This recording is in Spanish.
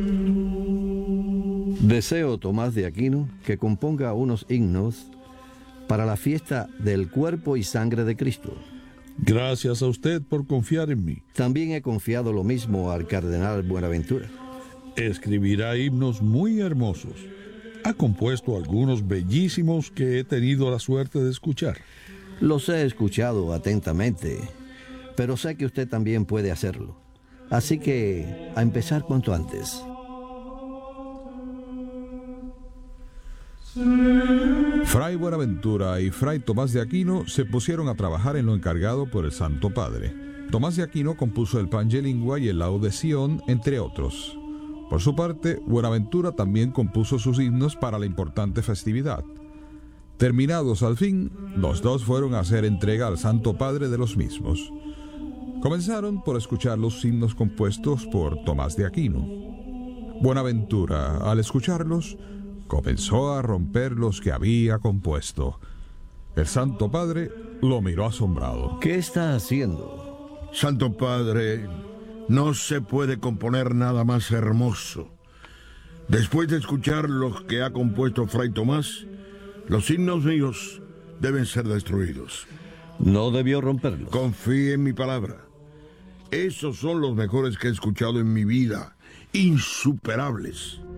Deseo, Tomás de Aquino, que componga unos himnos para la fiesta del cuerpo y sangre de Cristo. Gracias a usted por confiar en mí. También he confiado lo mismo al cardenal Buenaventura. Escribirá himnos muy hermosos. Ha compuesto algunos bellísimos que he tenido la suerte de escuchar. Los he escuchado atentamente, pero sé que usted también puede hacerlo. Así que, a empezar cuanto antes. Fray Buenaventura y Fray Tomás de Aquino se pusieron a trabajar en lo encargado por el Santo Padre. Tomás de Aquino compuso el Pange Lingua y el Laude Sion, entre otros. Por su parte, Buenaventura también compuso sus himnos para la importante festividad. Terminados al fin, los dos fueron a hacer entrega al Santo Padre de los mismos. Comenzaron por escuchar los himnos compuestos por Tomás de Aquino. Buenaventura, al escucharlos, comenzó a romper los que había compuesto. El Santo Padre lo miró asombrado. ¿Qué está haciendo? Santo Padre, no se puede componer nada más hermoso. Después de escuchar los que ha compuesto Fray Tomás, los himnos míos deben ser destruidos. No debió romperlos. Confíe en mi palabra. Esos son los mejores que he escuchado en mi vida. Insuperables.